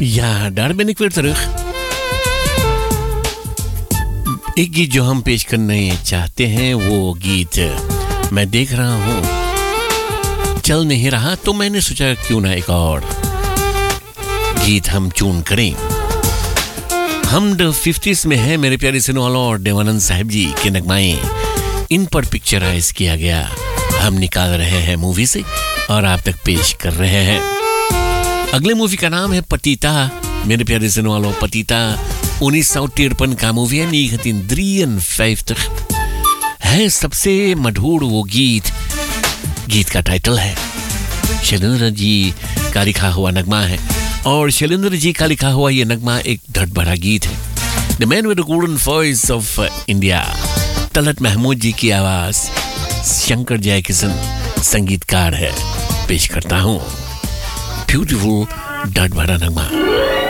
Ja, daar ben ik weer terug. एक गीत जो हम पेश करने चाहते हैं वो गीत मैं देख रहा हूँ चल नहीं रहा, तो मैंने सोचा क्यों ना एक और गीत हम चून करें। हम 50s में है मेरे प्यारे सिनोवाला और देवानंद साहब जी के नगमाएं, इन पर पिक्चराइज किया गया हम निकाल रहे हैं मूवी से और आप तक पेश कर रहे हैं। अगले मूवी का नाम है पतिता। मेरे प्यारे सिनोवाला, पतिता 1953 का मूवी है, 1953 है सबसे मशहूर वो गीत का टाइटल है, शैलेंद्र जी का लिखा हुआ नगमा है और शैलेंद्र जी का लिखा हुआ ये नगमा एक धड़ भरा गीत है। The man with the golden voice of India, Talat Mahmood जी की आवाज, शंकर जयकिशन संगीतकार है। पेश करता हूँ ब्यूटीफुल धड़ भरा नगमा।